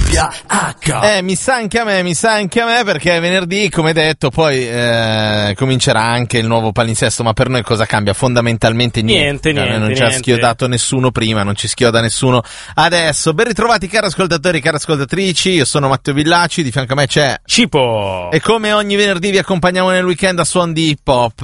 Mi sa anche a me perché venerdì, come detto, poi comincerà anche il nuovo palinsesto, ma per noi cosa cambia? Fondamentalmente niente. Non ci ha schiodato nessuno prima, non ci schioda nessuno adesso. Ben ritrovati cari ascoltatori, cari ascoltatrici, io sono Matteo Villaci, di fianco a me c'è Cipo. E come ogni venerdì vi accompagniamo nel weekend a suon di hip hop,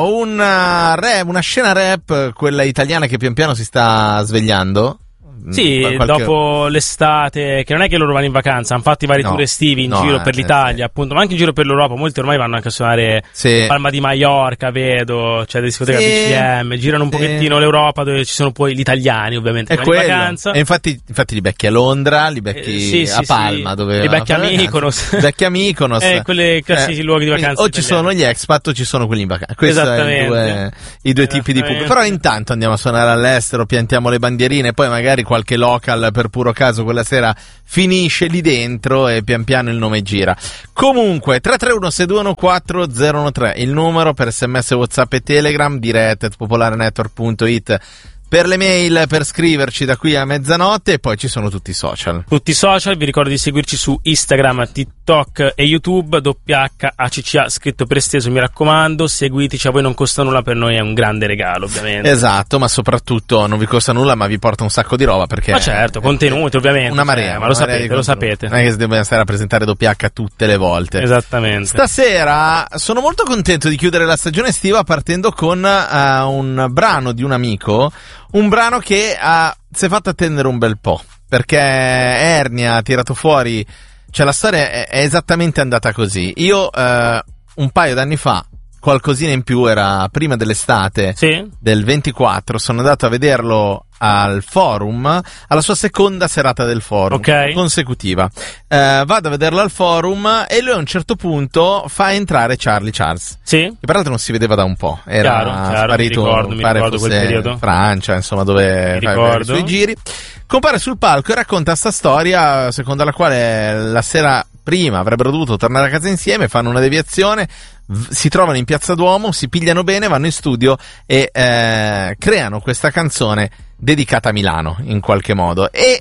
una scena rap, quella italiana che pian piano si sta svegliando. Sì, dopo l'estate, che non è che loro vanno in vacanza, hanno fatto i vari tour estivi in giro per l'Italia, appunto, ma anche in giro per l'Europa. Molti ormai vanno anche a suonare Palma di Maiorca, vedo, cioè discoteca BCM, girano un pochettino l'Europa dove ci sono poi gli italiani, ovviamente, in vacanza. E infatti li becchi a Londra, li becchi a Palma, dove li becchi a Mykonos. Becchi a Mykonos. Quelli classici luoghi di vacanza. O ci sono gli expat o ci sono quelli in vacanza. Questi sono i due tipi di pubblico. Però intanto andiamo a suonare all'estero, piantiamo le bandierine, poi magari qualche local per puro caso quella sera finisce lì dentro e pian piano il nome gira. Comunque 331-621-4013 il numero per SMS, WhatsApp e Telegram, diretta@popolarenetwork.it per le mail, per scriverci da qui a mezzanotte, e poi ci sono tutti i social. Vi ricordo di seguirci su Instagram, TikTok e YouTube, WHACCA scritto per esteso, mi raccomando, seguiteci, a voi non costa nulla, per noi è un grande regalo, ovviamente. Esatto, ma soprattutto non vi costa nulla, ma vi porta un sacco di roba, perché... Ma certo, contenuti ovviamente. Una marea. Ma lo sapete. Non è che si deve stare a presentare WH tutte le volte. Esattamente. Stasera sono molto contento di chiudere la stagione estiva partendo con un brano di un amico, un brano che si è fatto attendere un bel po', perché Ernia ha tirato fuori, cioè la storia è esattamente andata così. Io un paio d'anni fa, qualcosina in più, era prima dell'estate del 24, sono andato a vederlo al forum, alla sua seconda serata del forum consecutiva. Vado a vederlo al forum e lui a un certo punto fa entrare Charlie Charles, che peraltro non si vedeva da un po', era sparito, mi ricordo quel periodo, Francia, insomma, dove fa i suoi giri. Compare sul palco e racconta sta storia secondo la quale la sera prima avrebbero dovuto tornare a casa insieme, fanno una deviazione, si trovano in Piazza Duomo, si pigliano bene, vanno in studio e creano questa canzone dedicata a Milano in qualche modo, e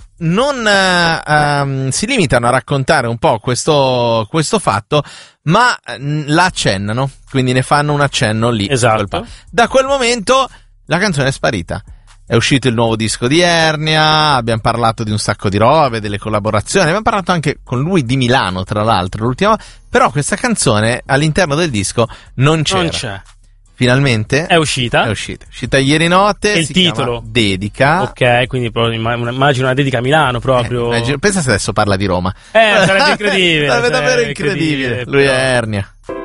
non si limitano a raccontare un po' questo fatto, ma la accennano, quindi ne fanno un accenno lì. Esatto. Da quel momento la canzone è sparita. È uscito il nuovo disco di Ernia, abbiamo parlato di un sacco di robe, delle collaborazioni, abbiamo parlato anche con lui di Milano, tra l'altro, l'ultima, però questa canzone all'interno del disco non c'era. Non c'è. Finalmente è uscita ieri notte. E il titolo? Chiama Dedica. Ok, quindi immagino una dedica a Milano proprio. Pensa se adesso parla di Roma. Sarebbe incredibile. Sarebbe davvero incredibile. Lui è Ernia.